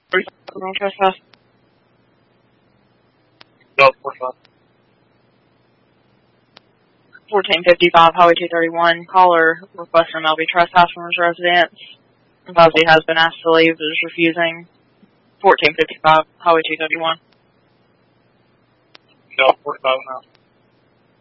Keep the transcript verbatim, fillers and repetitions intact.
Wrong trespass. No, forty-five. fourteen fifty-five, Highway two thirty-one. Caller requesting L B trespass from his residence. Because he has been asked to leave, but is refusing. fourteen fifty-five, Highway two thirty-one. No, forty-five now.